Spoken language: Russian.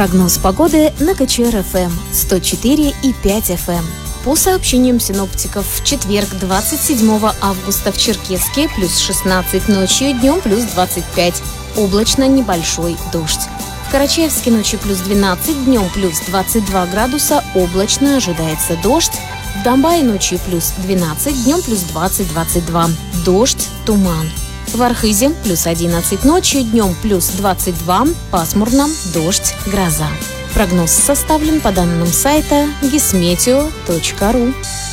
Прогноз погоды на КЧР-ФМ 104,5 FM. По сообщениям синоптиков, в четверг, 27 августа в Черкесске плюс 16, ночью и днем плюс 25. Облачно, небольшой дождь. В Карачаевске ночью плюс 12, днем плюс 22 градуса, облачно, ожидается дождь. В Домбае ночью плюс 12, днем плюс 20-22. Дождь, туман. В Архизе плюс 11 ночью, днем плюс 22, пасмурно, дождь, гроза. Прогноз составлен по данным сайта gismeteo.ru.